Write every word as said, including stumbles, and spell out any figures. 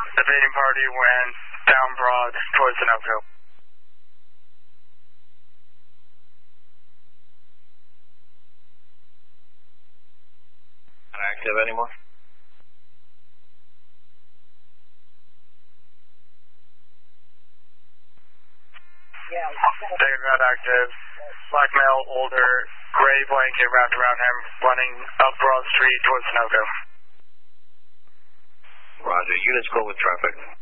Evading party went down Broad towards Sunoco. Not active anymore? They got active. Black male, older, gray blanket wrapped around him, running up Broad Street towards Sunoco. Roger. Units go with traffic.